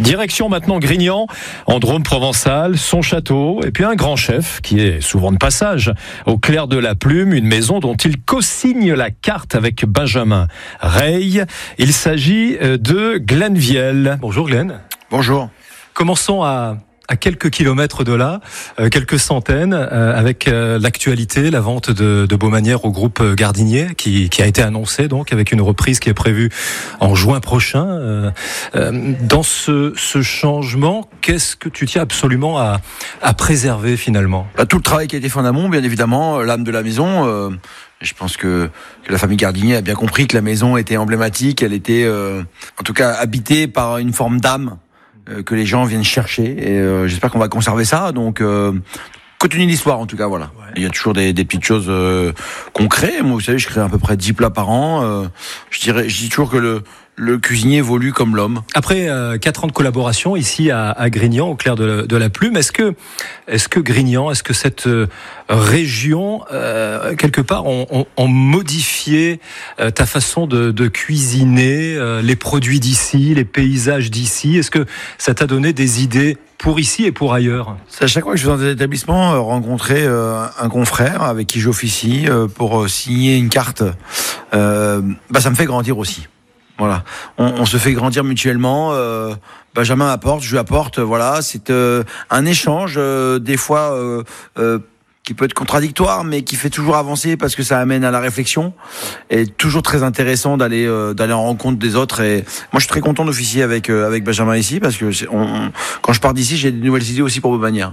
Direction maintenant Grignan, en Drôme provençal, son château, et puis un grand chef qui est souvent de passage. Au clair de la plume, une maison dont il co-signe la carte avec Benjamin Rey. Il s'agit de Glenviel. Bonjour Glenn. Bonjour. Commençons à quelques kilomètres de là, quelques centaines, avec l'actualité, la vente de Baumanière au groupe Gardinier, qui a été annoncée donc avec une reprise qui est prévue en juin prochain. Dans ce changement, qu'est-ce que tu tiens absolument à préserver finalement ? Tout le travail qui a été fait en amont, bien évidemment, l'âme de la maison. Je pense que la famille Gardinier a bien compris que la maison était emblématique, elle était en tout cas habitée par une forme d'âme que les gens viennent chercher, et j'espère qu'on va conserver ça. Donc continuer l'histoire en tout cas, voilà. Ouais. Il y a toujours des petites choses qu'on crée. Moi, vous savez, je crée à peu près 10 plats par an. Je dis toujours que le cuisinier évolue comme l'homme. Après 4 ans de collaboration ici à Grignan, au clair de la plume, est-ce que Grignan, est-ce que cette région, quelque part, ont modifié ta façon de cuisiner, les produits d'ici, les paysages d'ici ? Est-ce que ça t'a donné des idées pour ici et pour ailleurs ? C'est à chaque fois que je vais dans des établissements, rencontrer un confrère avec qui j'officie pour signer une carte, ça me fait grandir aussi. Voilà, on se fait grandir mutuellement. Benjamin apporte, je lui apporte. Voilà, c'est un échange des fois qui peut être contradictoire, mais qui fait toujours avancer parce que ça amène à la réflexion. Et toujours très intéressant d'aller en rencontre des autres. Et moi, je suis très content d'officier avec Benjamin ici parce que quand je pars d'ici, j'ai de nouvelles idées aussi pour Baumanière.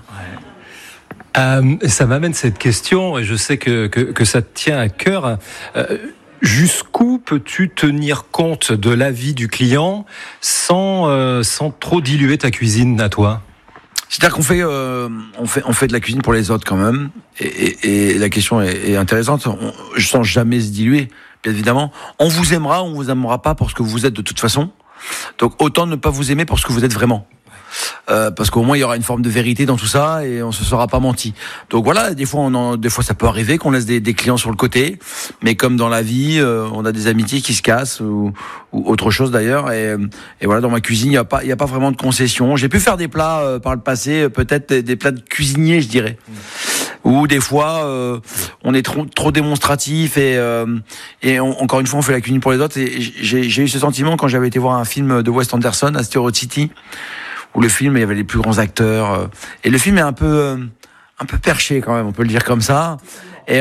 Ouais. Ça m'amène cette question, et je sais que ça te tient à cœur. Jusqu'où peux-tu tenir compte de l'avis du client sans trop diluer ta cuisine à toi ? C'est-à-dire qu'on fait de la cuisine pour les autres quand même, et la question est intéressante. Je sens jamais se diluer, bien évidemment. On vous aimera, on vous aimera pas pour ce que vous êtes de toute façon. Donc autant ne pas vous aimer pour ce que vous êtes vraiment. Parce qu'au moins il y aura une forme de vérité dans tout ça et on se sera pas menti. Donc voilà, des fois ça peut arriver qu'on laisse des clients sur le côté, mais comme dans la vie, on a des amitiés qui se cassent ou autre chose d'ailleurs. Et voilà, dans ma cuisine, il y a pas vraiment de concession. J'ai pu faire des plats par le passé, peut-être des plats de cuisinier, je dirais. Où des fois on est trop démonstratif et encore une fois on fait la cuisine pour les autres. Et j'ai eu ce sentiment quand j'avais été voir un film de Wes Anderson, Asteroid City, où le film, il y avait les plus grands acteurs, et le film est un peu perché quand même, on peut le dire comme ça. Et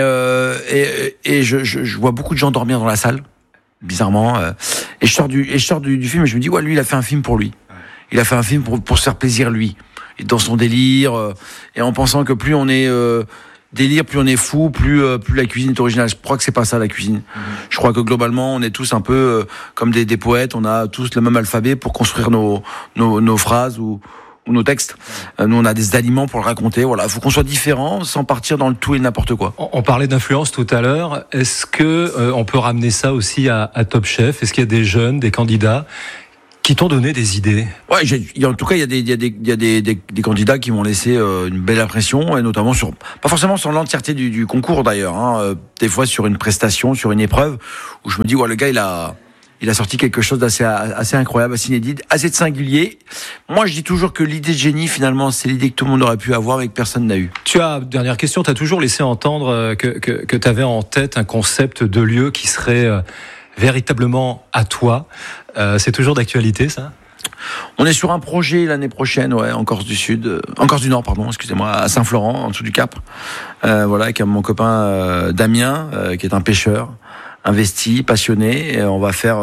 je vois beaucoup de gens dormir dans la salle, bizarrement. Et je sors du film et je me dis, ouais, lui, il a fait un film pour lui. Il a fait un film pour se faire plaisir lui, et dans son délire, et en pensant que plus on est délire, plus on est fou, plus la cuisine est originale. Je crois que c'est pas ça la cuisine. Je crois que globalement on est tous un peu comme des poètes, on a tous le même alphabet pour construire nos phrases ou nos textes. Nous on a des aliments pour le raconter. Voilà, il faut qu'on soit différent sans partir dans le tout et n'importe quoi. On parlait d'influence tout à l'heure. Est-ce que on peut ramener ça aussi à Top Chef ? Est-ce qu'il y a des jeunes, des candidats qui t'ont donné des idées ? Ouais, en tout cas, il y a des candidats qui m'ont laissé une belle impression, et notamment pas forcément sur l'entièreté du concours d'ailleurs, des fois sur une prestation, sur une épreuve, où je me dis, ouais, le gars, il a sorti quelque chose d'assez incroyable, assez inédit, assez de singulier. Moi, je dis toujours que l'idée de génie, finalement, c'est l'idée que tout le monde aurait pu avoir et que personne n'a eu. Dernière question, tu as toujours laissé entendre que tu avais en tête un concept de lieu qui serait véritablement à toi. C'est toujours d'actualité, ça ? On est sur un projet l'année prochaine, ouais, en Corse du Nord, pardon, excusez-moi, à Saint-Florent, en dessous du Cap. Voilà, avec mon copain Damien, qui est un pêcheur investi, passionné, et on va faire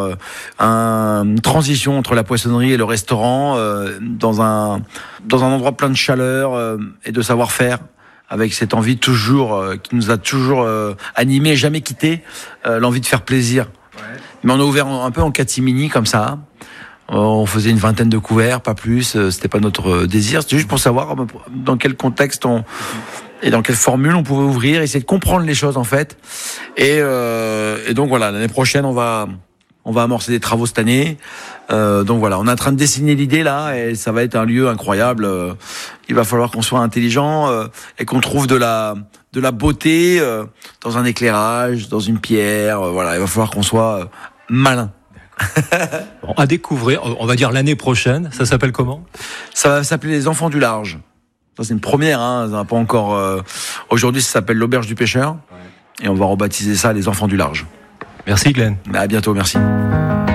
une transition entre la poissonnerie et le restaurant, dans un endroit plein de chaleur et de savoir-faire, avec cette envie toujours qui nous a toujours animés et jamais quitté, l'envie de faire plaisir. Ouais. Mais on a ouvert un peu en catimini comme ça. On faisait une vingtaine de couverts, pas plus. C'était pas notre désir. C'était juste pour savoir dans quel contexte et dans quelle formule on pouvait ouvrir, essayer de comprendre les choses en fait. Et donc voilà, l'année prochaine on va amorcer des travaux cette année. Donc voilà, on est en train de dessiner l'idée là, et ça va être un lieu incroyable. Il va falloir qu'on soit intelligent et qu'on trouve de la dans un éclairage, dans une pierre. Voilà, il va falloir qu'on soit malin. Bon, à découvrir, on va dire l'année prochaine. Ça s'appelle comment ? Ça va s'appeler les Enfants du Large. Ça, c'est une première, hein. Ça n'a pas encore. Aujourd'hui, ça s'appelle l'Auberge du Pêcheur. Et on va rebaptiser ça les Enfants du Large. Merci Glenn. À bientôt, merci.